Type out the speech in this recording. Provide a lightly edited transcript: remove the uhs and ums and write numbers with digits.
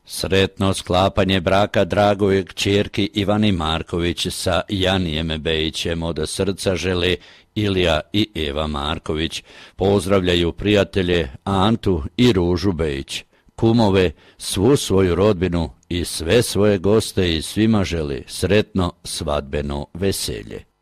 Sretno sklapanje braka dragoj kćerki Ivani Marković sa Janijem Bejićem od srca žele Ilija i Eva Marković. Pozdravljaju prijatelje Antu i Ružu Bejić, kumove, svu svoju rodbinu i sve svoje goste i svima žele sretno svadbeno veselje.